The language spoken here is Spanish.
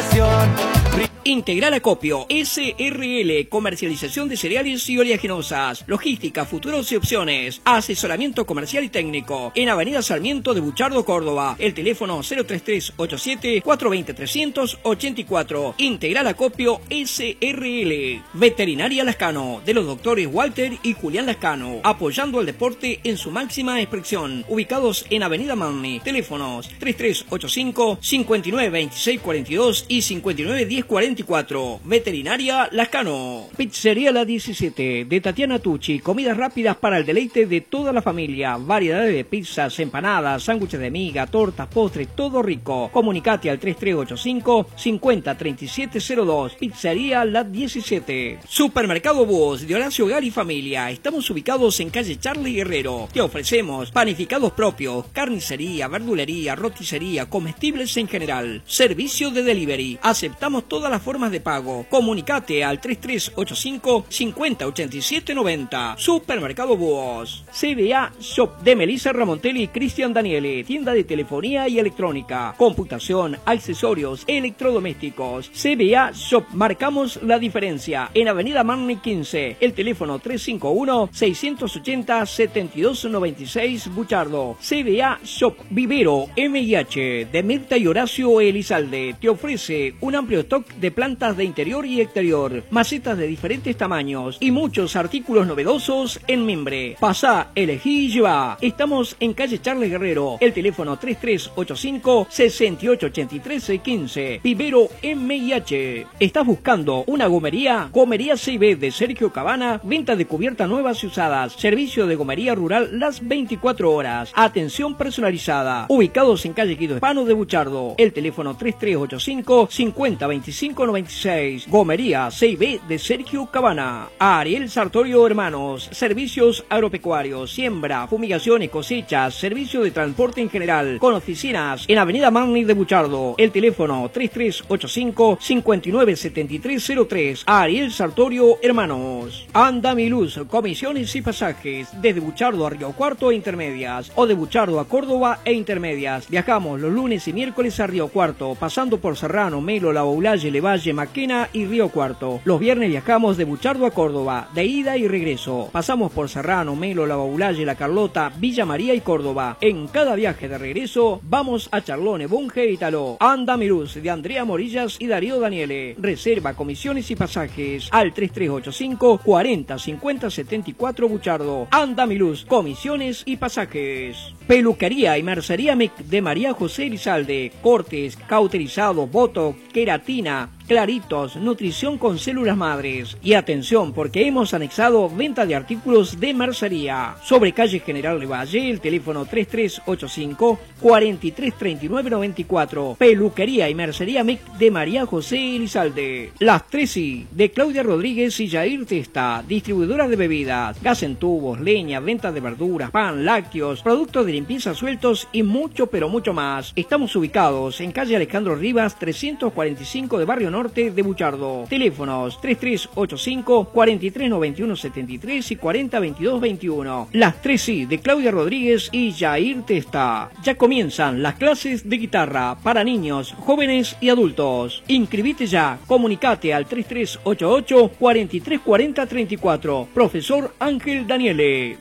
Integral Acopio, SRL, comercialización de cereales y oleaginosas, logística, futuros y opciones, asesoramiento comercial y técnico, en Avenida Sarmiento de Buchardo, Córdoba, el teléfono 03387-420-384, Integral Acopio, SRL, Veterinaria Lascano, de los doctores Walter y Julián Lascano, apoyando al deporte en su máxima expresión, ubicados en Avenida Manni, teléfonos 3385-592642 y 591044. Veterinaria Lascano. Pizzería La 17 de Tatiana Tucci. Comidas rápidas para el deleite de toda la familia. Variedades de pizzas, empanadas, sándwiches de miga, tortas, postres, todo rico. Comunicate al 3385-503702. Pizzería La 17. Supermercado Búhos de Horacio Gar y Familia. Estamos ubicados en calle Charlie Guerrero. Te ofrecemos panificados propios, carnicería, verdulería, roticería, comestibles en general. Servicio de delivery. Aceptamos todas las formas de pago. Comunicate al 3385-508790. Supermercado Búhos. CBA Shop de Melissa Ramontelli y Cristian Daniele. Tienda de telefonía y electrónica. Computación, accesorios, electrodomésticos. CBA Shop. Marcamos la diferencia. En Avenida Manni 15. El teléfono 351-680-7296 Buchardo. CBA Shop. Vivero MIH de Mirta y Horacio Elizalde. Te ofrece un amplio stock de plantas de interior y exterior, macetas de diferentes tamaños y muchos artículos novedosos en mimbre. Pasá, elegí y llevá. Estamos en calle Charles Guerrero. El teléfono 3385-6883-15. Vivero MIH. ¿Estás buscando una gomería? Gomería CB de Sergio Cabana. Venta de cubiertas nuevas y usadas. Servicio de gomería rural las 24 horas. Atención personalizada. Ubicados en calle Guido Hispano de Buchardo. El teléfono 3385-502596. Gomería CB de Sergio Cabana. Ariel Sartorio Hermanos. Servicios agropecuarios, siembra, fumigaciones, cosechas, servicio de transporte en general. Con oficinas en Avenida Manni de Buchardo. El teléfono 3385-597303. Ariel Sartorio Hermanos. Andamiluz, comisiones y pasajes. Desde Buchardo a Río Cuarto e Intermedias. O de Buchardo a Córdoba e Intermedias. Viajamos los lunes y miércoles a Río Cuarto, pasando por Serrano, Melo, La Boulaye, Valle, Maquena y Río Cuarto. Los viernes viajamos de Buchardo a Córdoba, de ida y regreso. Pasamos por Serrano, Melo, La Boulaye, La Carlota, Villa María y Córdoba. En cada viaje de regreso vamos a Charlone, Bunge y Taló. Andamiluz de Andrea Morillas y Darío Daniele. Reserva, comisiones y pasajes al 3385 40 50 74 Buchardo. Andamiluz, comisiones y pasajes. Peluquería y mercería MEC de María José Elizalde. Cortes, cauterizados, botox, queratina, claritos, nutrición con células madres. Y atención, porque hemos anexado venta de artículos de mercería. Sobre calle General Valle, el teléfono 3385-433994. Peluquería y mercería MEC de María José Elizalde. Las 3I de Claudia Rodríguez y Jair Testa. Distribuidoras de bebidas, gas en tubos, leña, venta de verduras, pan, lácteos, productos de limpieza sueltos y mucho pero mucho más. Estamos ubicados en calle Alejandro Rivas 345 de Barrio Norte de Buchardo. Teléfonos 3385-439173 y 402221. Las 3I de Claudia Rodríguez y Jair Testa. Ya comienzan las clases de guitarra para niños, jóvenes y adultos. Inscribite ya. Comunicate al 3388-434034. Profesor Ángel Daniele.